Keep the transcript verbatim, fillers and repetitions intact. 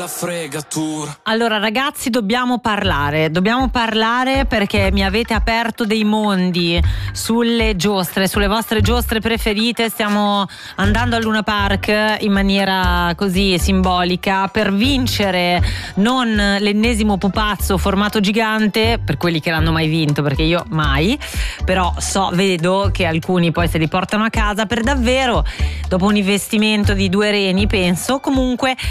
fregatura. Allora ragazzi, dobbiamo parlare, dobbiamo parlare perché mi avete aperto dei mondi sulle giostre, sulle vostre giostre preferite. Stiamo andando al Luna Park in maniera così simbolica per vincere non l'ennesimo pupazzo formato gigante, per quelli che l'hanno mai vinto, perché io mai, però so, vedo che alcuni poi se li portano a casa per davvero dopo un investimento di due reni, penso. Comunque